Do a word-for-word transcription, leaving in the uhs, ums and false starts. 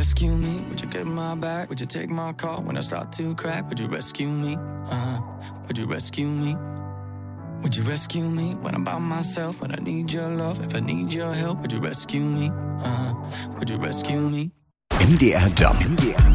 rescue me? Would you get my back? Would you take my call when I start to crack? Would you rescue me? Uh, would you rescue me? Would you rescue me when I'm by myself? When I need your love, if I need your help, would you rescue me? Uh, would you rescue me? M D R Jump. M D R